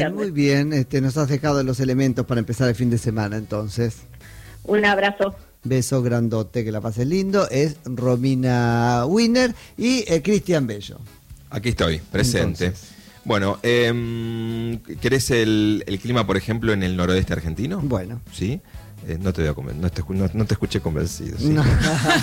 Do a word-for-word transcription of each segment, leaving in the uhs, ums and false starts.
Muy bien, este, nos has dejado los elementos para empezar el fin de semana, entonces. Un abrazo. Beso grandote, que la pases lindo. Es Romina Wiener y eh, Cristian Bello. Aquí estoy, presente. Entonces. Bueno, eh, ¿querés el, el clima, por ejemplo, en el noroeste argentino? Bueno. ¿Sí? Eh, no te voy a conven- no, te, no, no te escuché convencido. ¿sí? No.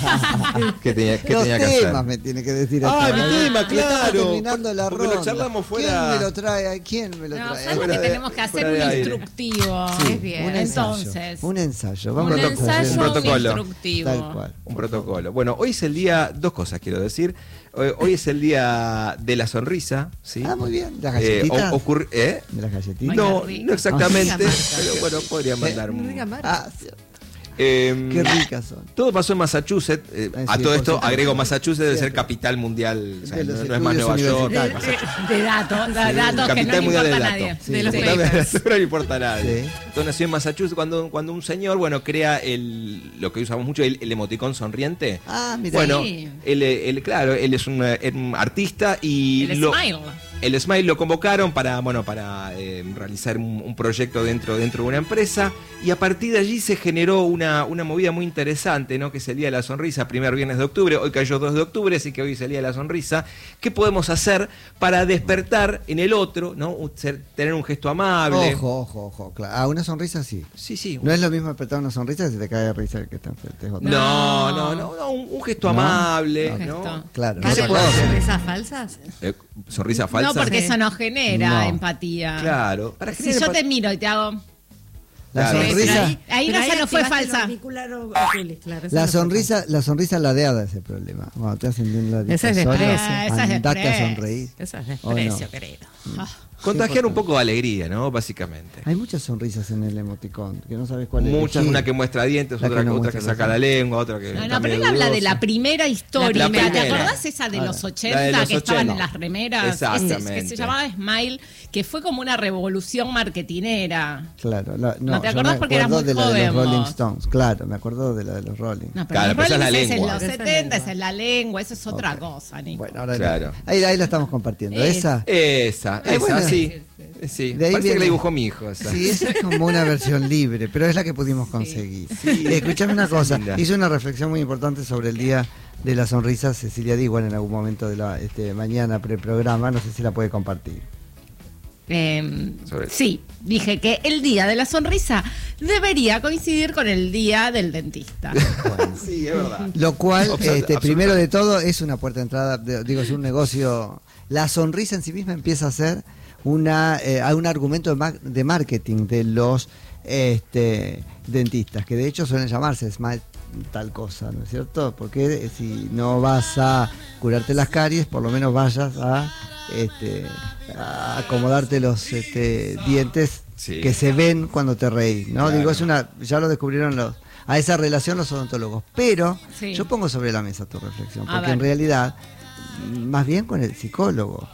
¿Qué tenía, qué Los tenía que temas hacer? me tiene que decir. Ah, hasta mi ahora. tema, Y estamos claro. terminando la Porque lo ronda. charlamos fuera- ¿Quién me lo trae? ¿Quién me lo No, trae? ¿sabes lo Fuera que de- tenemos que hacer? fuera de Un aire. instructivo. Sí, Es bien. un ensayo, Entonces, un ensayo. un Vamos a ensayo, un un protocolo. instructivo. Tal cual. Un protocolo. Bueno, hoy es el día, dos cosas quiero decir. Hoy, hoy es el día de la sonrisa, ¿sí? Ah, muy bien. ¿Las Eh, galletitas? o- ocurre- ¿eh? ¿De las galletitas? No, rico. no exactamente, Ah, pero bueno, podría mandar un... Ah, sí. Eh, Qué ricas son. Todo pasó en Massachusetts. eh, Ah, a sí, todo por esto supuesto. agrego Massachusetts debe ser Siempre. capital mundial. O sea, De los no, no es más estudios Nueva York. universitarios. De, de datos, de datos que no Capital le mundial importa a del nadie. dato. Sí, de los sí. papers. No le importa a nadie. Sí. Entonces nació en Massachusetts cuando, cuando un señor, bueno, crea el, lo que usamos mucho, el, el emoticón sonriente. Ah, mira. Bueno, Sí. él, él, claro, él es un, eh, un artista y El lo, smile. el Smile lo convocaron para, bueno, para eh, realizar un, un proyecto dentro, dentro de una empresa y a partir de allí se generó una, una movida muy interesante, ¿no? Que es el Día de la Sonrisa, primer viernes de octubre, hoy cayó dos de octubre, así que hoy es el Día de la Sonrisa. ¿Qué podemos hacer para despertar en el otro, ¿no? Un- ser- tener un gesto amable? Ojo, ojo, ojo. Claro. Ah, una sonrisa sí. Sí, sí. No es lo mismo apretar una sonrisa que se te cae de risa el que está enfrente. Es otro. No, no, no, no, un, un gesto No. amable, Un ¿no? gesto. Claro. ¿Qué no se se puede puede hacer? ¿Sonrisas falsas? Eh, ¿Sonrisa falsa? No, porque Sí. eso no genera No. empatía. Claro. Para Si generar yo empa- te miro y te hago... La Claro. sonrisa, Pero ahí- ahí pero no, esa no fue activaste falsa. el auricular o- oculis, claro, esa la no fue sonrisa, la sonrisa ladeada es el problema. Cuando te hacen de un ladito Esa es solo, desprecio. Ah, esa es andate a desprecio. sonreír. falsa. Esa es ¿O no? desprecio, querido. Ah, Contagiar un poco de alegría, ¿no? Básicamente. Hay muchas sonrisas en el emoticón, que no sabes cuál es. Muchas, una que muestra dientes, La otra que no otra que muestra saca los la lengua, otra que... No, está no, pero él medio habla de dudosa. la primera historia. La ¿Te primera. acordás esa de Ah, los la ochenta de los que estaban ochenta. en las remeras? Exactamente. Ese, que se llamaba Smile, que fue como una revolución marketinera. Claro, la- no, ¿No te yo acordás? me Porque eras acuerdo muy de la de joven, los Rolling vos. Stones, claro, me acuerdo de la de los Rolling. No, pero Claro, los pero esa es la Rollins es en lengua. los Esa es la setenta, lengua. esa es la lengua, eso es otra Ok. cosa, Nico. Bueno, ahora Claro. ahí, ahí la estamos compartiendo. Es- Esa, Esa, Ay, esa, bueno. sí. Sí, De ahí parece que viene- la dibujó mi hijo. Esa. sí, esa es como una versión libre, pero es la que pudimos conseguir. Escuchame una cosa, linda. hizo una reflexión muy importante sobre el Día de la Sonrisa Cecilia Diwan en algún momento de la este, mañana preprograma, no sé si la puede compartir. Eh, Sobre- sí, dije que el día de la sonrisa debería coincidir con el día del dentista. Sí, es verdad. Lo cual, Absolut- este, primero absolutamente. de todo, es una puerta de entrada, de- digo, es un negocio. La sonrisa en sí misma empieza a ser una, eh, a un argumento de, ma- de marketing de los este, dentistas, que de hecho suelen llamarse Smile tal cosa, ¿no es cierto? Porque eh, si no vas a curarte las caries, por lo menos vayas a, este, a acomodarte los este, dientes Sí. que se ven cuando te reís, ¿no? Claro. Digo, es una, ya lo descubrieron los, a esa relación los odontólogos, pero Sí. yo pongo sobre la mesa tu reflexión, A porque ver. en realidad, más bien con el psicólogo.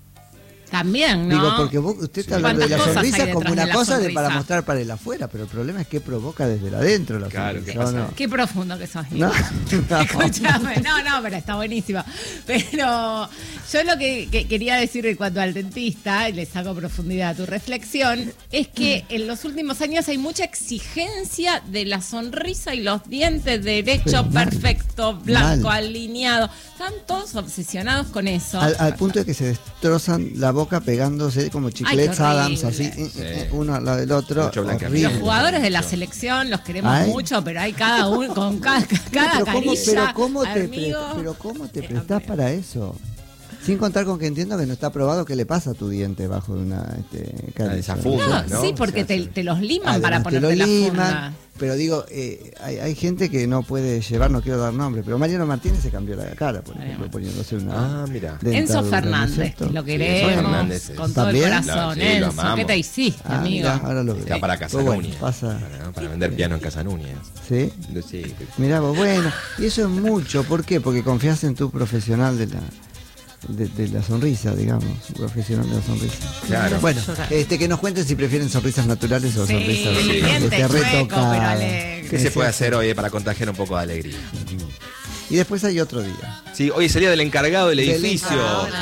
También, ¿no? Digo, porque vos- usted está hablando de la ¿Cuántas cosas sonrisa hay como detrás una de la cosa de para sonrisa? mostrar para el afuera, pero el problema es que provoca desde el adentro la Claro, sonrisa, ¿qué ¿o pasa? no? Qué profundo que sos, No, Nico. no. Escúchame, no, no, pero está buenísimo. Pero yo lo que, que quería decir en cuanto al dentista, y le saco profundidad a tu reflexión, es que en los últimos años hay mucha exigencia de la sonrisa y los dientes derecho, Pero mal, perfecto, blanco, mal. alineado. Están todos obsesionados con eso. Al, al punto de que se destrozan la boca pegándose como chiclets qué Adams, horrible. así, eh, Sí. eh, uno al lado del otro. Mucho blanqueamiento. horrible. Los jugadores de la selección los queremos Ay. mucho, pero hay cada uno con cada, cada pero, ¿cómo, carilla. pero, ¿cómo te amigo. pre- pero ¿cómo te Eh, prestás amigo. para eso? Sin contar con que entiendo que no está probado qué le pasa a tu diente bajo de una este, carilla. esa funda. No, ¿no? sí, porque Se te, hace. te los liman Además, para te ponerte lo la liman, funda. pero digo, eh, hay, hay gente que no puede llevar, no quiero dar nombre, pero Mariano Martínez se cambió la cara, por ejemplo, poniéndose una Ah, mira. dentadura, Enzo ¿no es Fernández, cierto? que lo Sí, queremos Enzo Fernández es- con todo el ¿También? corazón. Claro, sí, lo Enzo, amamos. ¿qué te hiciste, Ah, amigo? mirá, ahora lo veo. Está para Pues bueno, Casanúñez. pasa, Para, para vender piano en Casanúñez. ¿sí? Sí. Mirá vos, bueno, y eso es mucho, ¿por qué? Porque confías en tu profesional de la de, de la sonrisa, digamos, profesional de la sonrisa. Claro. Bueno, este que nos cuenten si prefieren sonrisas naturales o Sí, sonrisas el este, diente chueco, retocadas. pero alegre. ¿Qué se puede hacer hoy para contagiar un poco de alegría? Y después hay otro día. Sí, hoy es el día del encargado del Del edificio. encargado. Hola, sí.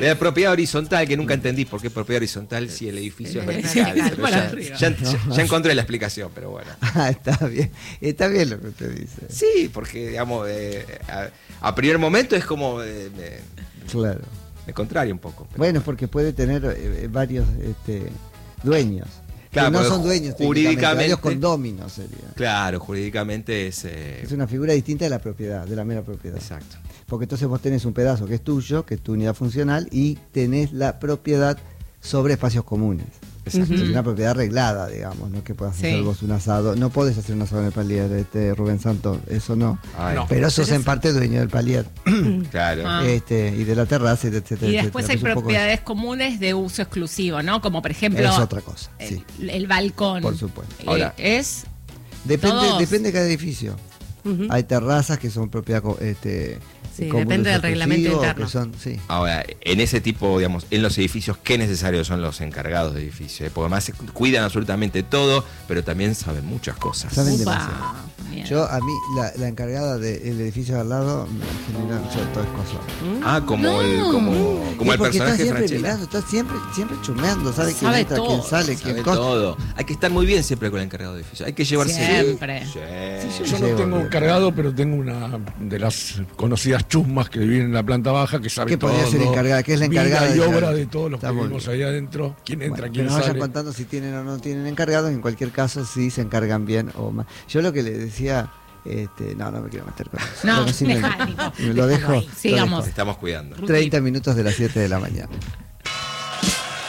De la propiedad horizontal, que nunca entendí por qué propiedad horizontal si el edificio es vertical. vertical, Pero para ya, arriba. ya, ya- ya encontré la explicación, pero bueno. Ah, está bien. Está bien lo que usted dice. Sí, porque, digamos, eh, a, a primer momento es como. eh, me, Claro. me contraria un poco. pero- Bueno, porque puede tener eh, varios este, dueños. Claro, que no porque son dueños jurídicamente- técnicamente, varios condóminos sería. Claro, jurídicamente es. eh, Es una figura distinta de la propiedad, de la mera propiedad. Exacto. Porque entonces vos tenés un pedazo que es tuyo, que es tu unidad funcional, y tenés la propiedad sobre espacios comunes. Exacto. Es una propiedad arreglada, digamos, no es que puedas Sí. hacer vos un asado. No podés hacer un asado en el palier, este, Rubén Santos, eso no. Ay, No. Pero sos en parte dueño del palier. Claro. Ah. este, y de la terraza, y de etcétera. Y después hay etcétera. Es un poco- propiedades comunes de uso exclusivo, ¿no? Como por ejemplo Es otra cosa, sí. el, el balcón. Por supuesto. Eh, Ahora- es Depende, Todos. depende de cada edificio. Ujú. Hay terrazas que son propiedad co- este, Sí, comunes depende del reglamento exclusivos, interno. que son, sí. Ahora, en ese tipo, digamos, en los edificios, qué necesarios son los encargados de edificio, ¿eh? Porque además se cuidan absolutamente todo, pero también saben muchas cosas. Saben Upa, demasiado. bien. Yo, a mí, la, la encargada del edificio de al lado me genera yo, todo es cosa. Ah, como el, como, como Y el porque personaje está de siempre Franchella. mirando, está siempre, siempre chumeando, sabe quién Sabe entra, todo, quién sale, quién Sabe cosa. todo. Hay que estar muy bien siempre con el encargado de edificio. Hay que llevarse Siempre. Sí. Yo Sí, no sí, tengo obvio. encargado, pero tengo una de las conocidas chusmas que viven en la planta baja que sabe ¿Qué todo. podría ser encargada? ¿Qué es la vida encargada y de- obra de todos los Está que muy vivimos bien. ahí adentro. Quién entra, Bueno, que quién nos vayan sale. contando si tienen o no tienen encargados, en cualquier caso si se encargan bien o mal. Yo lo que le decía, este, no, no me quiero meter con eso. No, Bueno, sí me- dejá, Nico, me lo déjalo dejo. ahí. lo Sigamos. dejo. Te estamos cuidando. treinta minutos de las siete de la mañana.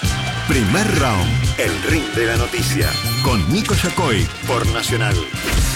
Primer round, el ring de la noticia, con Nico Yacoy por Nacional.